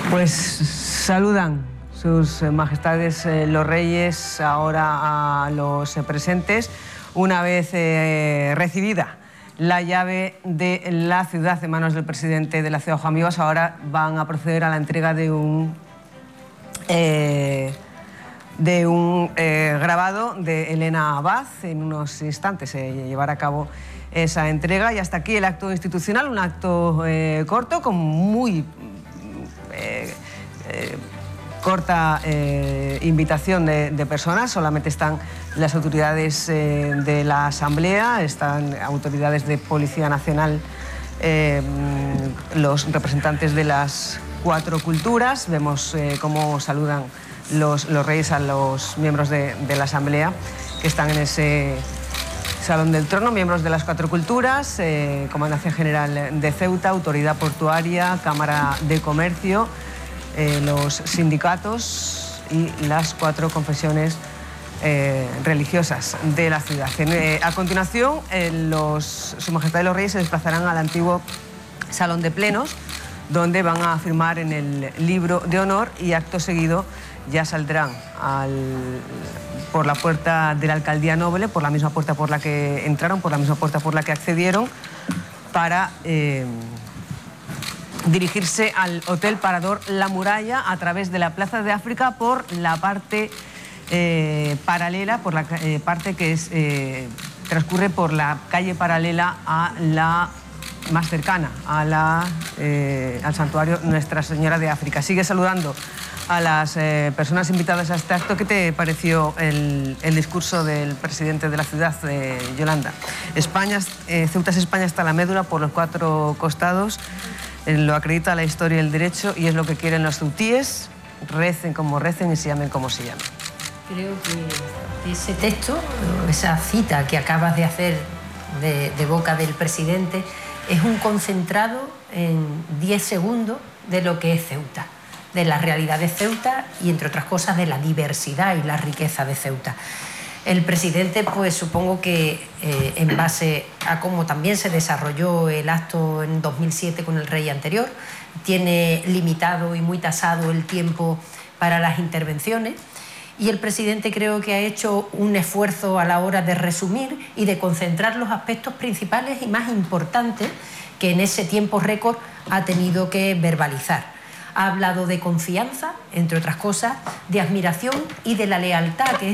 Pues saludan sus majestades los reyes ahora a los presentes, una vez recibida la llave de la ciudad en manos del presidente de la ciudad, Juan Vivas. Ahora van a proceder a la entrega de un grabado de Elena Abad. En unos instantes se llevará a cabo esa entrega y hasta aquí el acto institucional, un acto corto con muy corta invitación de personas. Solamente están las autoridades de la Asamblea, están autoridades de Policía Nacional, los representantes de las 4 culturas. Vemos cómo saludan los reyes a los miembros de la Asamblea que están en ese Salón del Trono, miembros de las 4 culturas, Comandancia General de Ceuta, Autoridad Portuaria, Cámara de Comercio, los sindicatos y las 4 confesiones religiosas de la ciudad. A continuación, Su Majestad los Reyes se desplazarán al antiguo Salón de Plenos, donde van a firmar en el libro de honor y acto seguido ya saldrán por la puerta de la Alcaldía Noble, por la misma puerta por la que entraron, por la misma puerta por la que accedieron, para dirigirse al Hotel Parador La Muralla a través de la Plaza de África por la parte paralela, por la parte que transcurre por la calle paralela a la más cercana, al santuario Nuestra Señora de África. Sigue saludando a las personas invitadas a este acto. ¿Qué te pareció el discurso del presidente de la ciudad, Yolanda? Ceuta es España hasta la médula, por los 4 costados. Lo acredita la historia y el derecho y es lo que quieren los ceutíes, recen como recen y se llamen como se llamen. Creo que ese texto, esa cita que acabas de hacer de boca del presidente, es un concentrado en 10 segundos de lo que es Ceuta, de la realidad de Ceuta y, entre otras cosas, de la diversidad y la riqueza de Ceuta. El presidente, pues supongo que en base a cómo también se desarrolló el acto en 2007 con el rey anterior, tiene limitado y muy tasado el tiempo para las intervenciones. Y el presidente creo que ha hecho un esfuerzo a la hora de resumir y de concentrar los aspectos principales y más importantes que en ese tiempo récord ha tenido que verbalizar. Ha hablado de confianza, entre otras cosas, de admiración y de la lealtad, que